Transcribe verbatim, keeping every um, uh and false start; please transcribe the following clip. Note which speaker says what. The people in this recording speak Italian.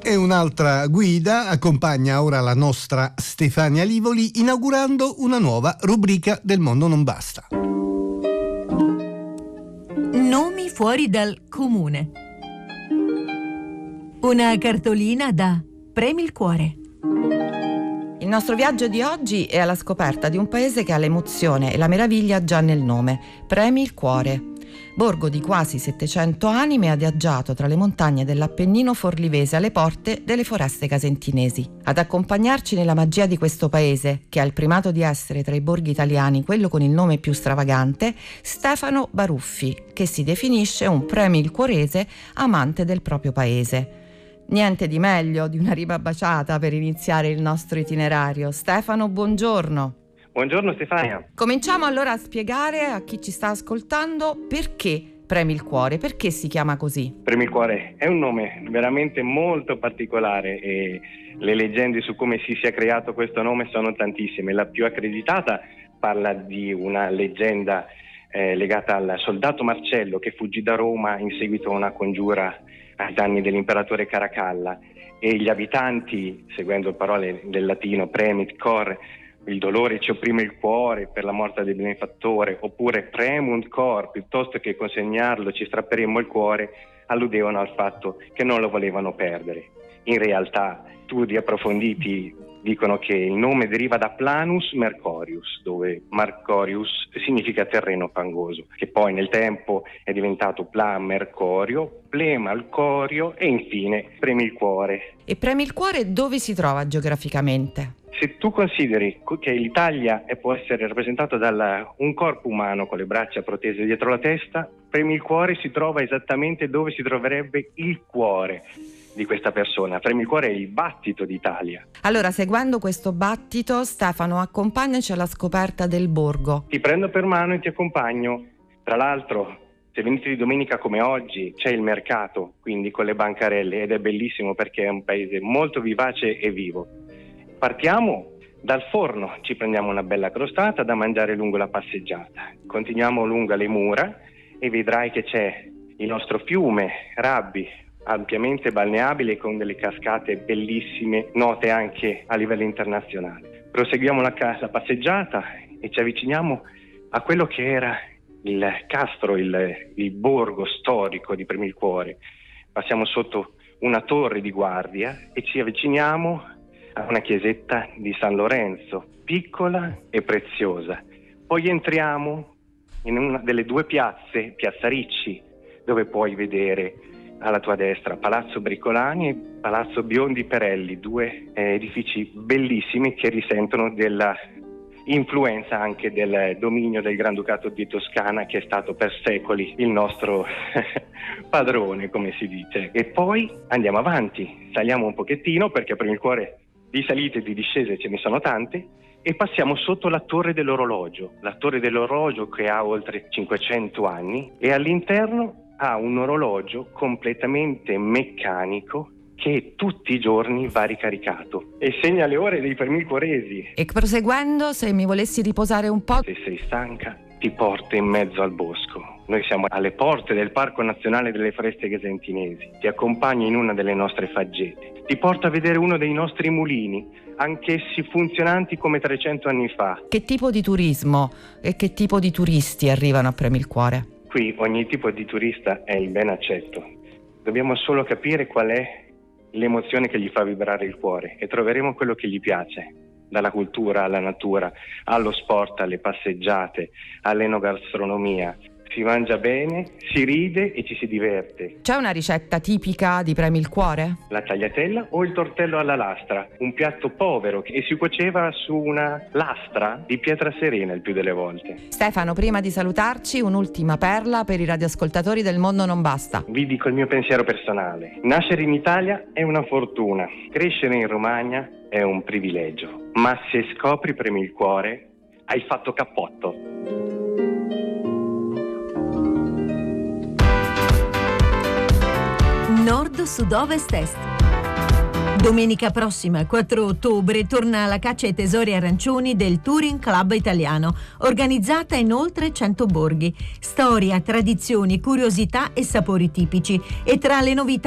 Speaker 1: E un'altra guida accompagna ora la nostra Stefania Livoli, inaugurando una nuova rubrica del Mondo non basta.
Speaker 2: Nomi fuori dal comune. Una cartolina da Premi il cuore.
Speaker 3: Il nostro viaggio di oggi è alla scoperta di un paese che ha l'emozione e la meraviglia già nel nome, Premi il cuore. Borgo di quasi settecento anime adagiato tra le montagne dell'Appennino forlivese alle porte delle foreste casentinesi. Ad accompagnarci nella magia di questo paese, che ha il primato di essere tra i borghi italiani quello con il nome più stravagante, Stefano Baruffi, che si definisce un premilcuorese amante del proprio paese. Niente di meglio di una rima baciata per iniziare il nostro itinerario. Stefano, buongiorno.
Speaker 4: Buongiorno Stefania.
Speaker 3: Cominciamo allora a spiegare a chi ci sta ascoltando perché Premi il cuore, perché si chiama così.
Speaker 4: Premi il cuore è un nome veramente molto particolare e le leggende su come si sia creato questo nome sono tantissime. La più accreditata parla di una leggenda eh, legata al soldato Marcello che fuggì da Roma in seguito a una congiura ai danni dell'imperatore Caracalla, e gli abitanti, seguendo le parole del latino premit cor, il dolore ci opprime il cuore per la morte del benefattore, oppure premunt cor, piuttosto che consegnarlo ci strapperemo il cuore, alludevano al fatto che non lo volevano perdere. In realtà studi approfonditi dicono che il nome deriva da Planus Mercorius, dove Mercorius significa terreno fangoso, che poi nel tempo è diventato Plan Mercorio, Plema il Corio e infine Premi il cuore.
Speaker 3: E Premi il cuore dove si trova geograficamente?
Speaker 4: Se tu consideri che l'Italia può essere rappresentata da un corpo umano con le braccia protese dietro la testa, Premi il cuore si trova esattamente dove si troverebbe il cuore di questa persona. Premi il cuore è il battito d'Italia.
Speaker 3: Allora, seguendo questo battito, Stefano, accompagnaci alla scoperta del borgo.
Speaker 4: Ti prendo per mano e ti accompagno. Tra l'altro, se venite di domenica come oggi, c'è il mercato, quindi con le bancarelle, ed è bellissimo perché è un paese molto vivace e vivo. Partiamo dal forno, ci prendiamo una bella crostata da mangiare lungo la passeggiata. Continuiamo lungo le mura e vedrai che c'è il nostro fiume Rabbi, ampiamente balneabile con delle cascate bellissime, note anche a livello internazionale. Proseguiamo la, la passeggiata e ci avviciniamo a quello che era il castro, il, il borgo storico di Premi il cuore. Passiamo sotto una torre di guardia e ci avviciniamo a una chiesetta di San Lorenzo, piccola e preziosa. Poi entriamo in una delle due piazze, Piazza Ricci, dove puoi vedere alla tua destra Palazzo Bricolani e Palazzo Biondi Perelli, due eh, edifici bellissimi che risentono della influenza anche del dominio del Granducato di Toscana, che è stato per secoli il nostro padrone, come si dice. E poi andiamo avanti, saliamo un pochettino perché Premi il cuore di salite e di discese ce ne sono tante, e passiamo sotto la torre dell'orologio, la torre dell'orologio che ha oltre cinquecento anni e all'interno ha un orologio completamente meccanico che tutti i giorni va ricaricato e segna le ore dei premilcuoresi.
Speaker 3: E proseguendo, se mi volessi riposare un po'...
Speaker 4: Se sei stanca, ti porta in mezzo al bosco. Noi siamo alle porte del Parco Nazionale delle Foreste Casentinesi. Ti accompagna in una delle nostre faggete. Ti porta a vedere uno dei nostri mulini, anch'essi funzionanti come trecento anni fa.
Speaker 3: Che tipo di turismo e che tipo di turisti arrivano a Premi il cuore?
Speaker 4: Qui ogni tipo di turista è il ben accetto. Dobbiamo solo capire qual è l'emozione che gli fa vibrare il cuore e troveremo quello che gli piace. Dalla cultura alla natura, allo sport, alle passeggiate, all'enogastronomia. Si mangia bene, si ride e ci si diverte.
Speaker 3: C'è una ricetta tipica di Premi il cuore?
Speaker 4: La tagliatella o il tortello alla lastra, un piatto povero che si cuoceva su una lastra di pietra serena il più delle volte.
Speaker 3: Stefano, prima di salutarci, un'ultima perla per i radioascoltatori del Mondo non basta.
Speaker 4: Vi dico il mio pensiero personale. Nascere in Italia è una fortuna, crescere in Romagna è un privilegio, ma se scopri Premi il cuore hai fatto cappotto.
Speaker 2: Nord, Sud, Ovest, Est. Domenica prossima, quattro ottobre, torna alla caccia ai tesori arancioni del Touring Club Italiano, organizzata in oltre cento borghi. Storia, tradizioni, curiosità e sapori tipici. E tra le novità